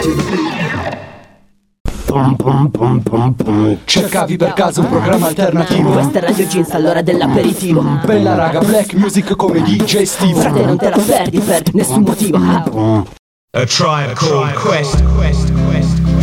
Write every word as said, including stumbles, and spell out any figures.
Pum, pum, pum, pum, pum. Cercavi per caso un programma alternativo? Questa è Radio Jeans, all'ora dell'aperitivo. Bella raga, black music come D J Steve. Frate, non te la perdi per nessun motivo. A Tribe Called Quest, Quest, Quest, Quest.